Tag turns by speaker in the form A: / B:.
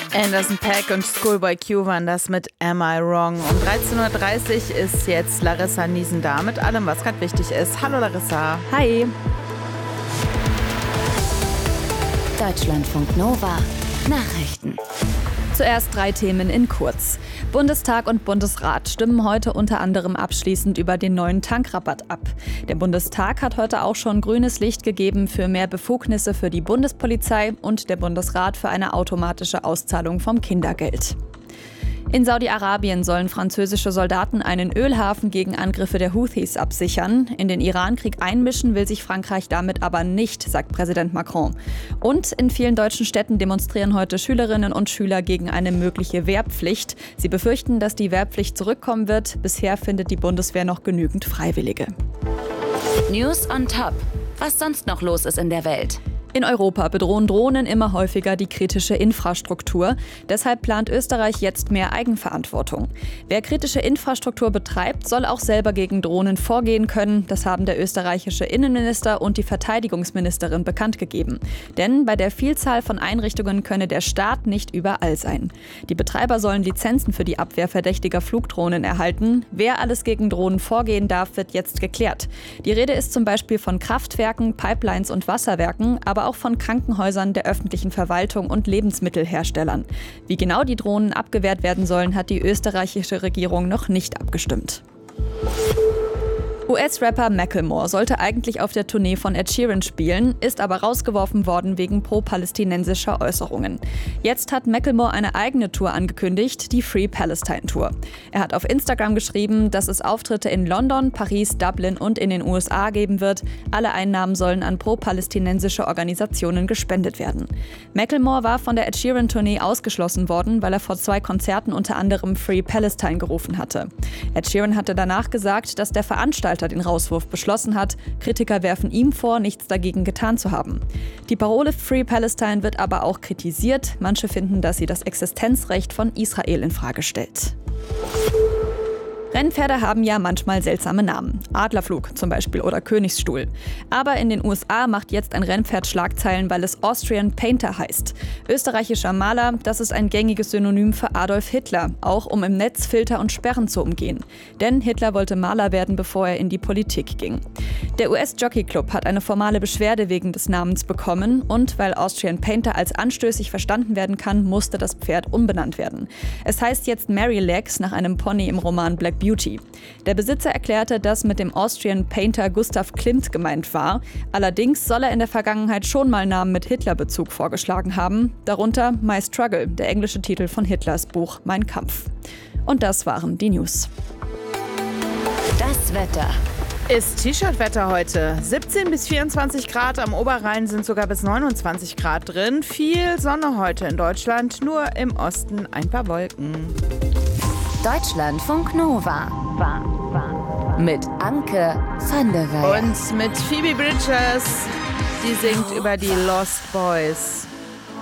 A: Anderson .Paak und Schoolboy Q waren das mit Am I Wrong? Um 13.30 Uhr ist jetzt Larissa Niesen da mit allem, was gerade wichtig ist. Hallo Larissa.
B: Hi.
C: Deutschlandfunk Nova Nachrichten.
B: Zuerst 3 Themen in kurz. Bundestag und Bundesrat stimmen heute unter anderem abschließend über den neuen Tankrabatt ab. Der Bundestag hat heute auch schon grünes Licht gegeben für mehr Befugnisse für die Bundespolizei und der Bundesrat für eine automatische Auszahlung vom Kindergeld. In Saudi-Arabien sollen französische Soldaten einen Ölhafen gegen Angriffe der Houthis absichern. In den Irankrieg einmischen will sich Frankreich damit aber nicht, sagt Präsident Macron. Und in vielen deutschen Städten demonstrieren heute Schülerinnen und Schüler gegen eine mögliche Wehrpflicht. Sie befürchten, dass die Wehrpflicht zurückkommen wird. Bisher findet die Bundeswehr noch genügend Freiwillige.
C: News on Top. Was sonst noch los ist in der Welt.
B: In Europa bedrohen Drohnen immer häufiger die kritische Infrastruktur. Deshalb plant Österreich jetzt mehr Eigenverantwortung. Wer kritische Infrastruktur betreibt, soll auch selber gegen Drohnen vorgehen können. Das haben der österreichische Innenminister und die Verteidigungsministerin bekannt gegeben. Denn bei der Vielzahl von Einrichtungen könne der Staat nicht überall sein. Die Betreiber sollen Lizenzen für die Abwehr verdächtiger Flugdrohnen erhalten. Wer alles gegen Drohnen vorgehen darf, wird jetzt geklärt. Die Rede ist zum Beispiel von Kraftwerken, Pipelines und Wasserwerken, aber auch von Krankenhäusern, der öffentlichen Verwaltung und Lebensmittelherstellern. Wie genau die Drohnen abgewehrt werden sollen, hat die österreichische Regierung noch nicht abgestimmt. US-Rapper Macklemore sollte eigentlich auf der Tournee von Ed Sheeran spielen, ist aber rausgeworfen worden wegen pro-palästinensischer Äußerungen. Jetzt hat Macklemore eine eigene Tour angekündigt, die Free Palestine Tour. Er hat auf Instagram geschrieben, dass es Auftritte in London, Paris, Dublin und in den USA geben wird. Alle Einnahmen sollen an pro-palästinensische Organisationen gespendet werden. Macklemore war von der Ed Sheeran-Tournee ausgeschlossen worden, weil er vor 2 Konzerten unter anderem Free Palestine gerufen hatte. Ed Sheeran hatte danach gesagt, dass der Veranstalter den Rauswurf beschlossen hat. Kritiker werfen ihm vor, nichts dagegen getan zu haben. Die Parole Free Palestine wird aber auch kritisiert. Manche finden, dass sie das Existenzrecht von Israel infrage stellt. Rennpferde haben ja manchmal seltsame Namen. Adlerflug zum Beispiel oder Königsstuhl. Aber in den USA macht jetzt ein Rennpferd Schlagzeilen, weil es Austrian Painter heißt. Österreichischer Maler, das ist ein gängiges Synonym für Adolf Hitler, auch um im Netz Filter und Sperren zu umgehen. Denn Hitler wollte Maler werden, bevor er in die Politik ging. Der US-Jockey-Club hat eine formale Beschwerde wegen des Namens bekommen und weil Austrian Painter als anstößig verstanden werden kann, musste das Pferd umbenannt werden. Es heißt jetzt Mary Legs nach einem Pony im Roman Black Beauty. Der Besitzer erklärte, dass mit dem Austrian Painter Gustav Klimt gemeint war. Allerdings soll er in der Vergangenheit schon mal Namen mit Hitlerbezug vorgeschlagen haben, darunter My Struggle, der englische Titel von Hitlers Buch Mein Kampf. Und das waren die News.
C: Das Wetter.
A: Ist T-Shirt-Wetter heute. 17 bis 24 Grad, am Oberrhein sind sogar bis 29 Grad drin. Viel Sonne heute in Deutschland, nur im Osten ein paar Wolken.
C: Deutschlandfunk Nova. Mit Anke van der Weyer.
A: Und mit Phoebe Bridgers, die singt über die Lost Boys.